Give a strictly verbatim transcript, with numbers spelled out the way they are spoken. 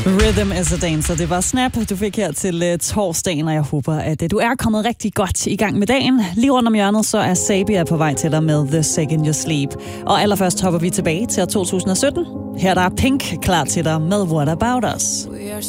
Rhythm is a dancer. Det var Snap, du fik her til uh, torsdagen, og jeg håber, at uh, du er kommet rigtig godt i gang med dagen. Lige rundt om hjørnet, så er Sabia på vej til dig med The Second You Sleep. Og allerførst hopper vi tilbage til år to tusind og sytten. Her der er Pink klar til dig med What About Us.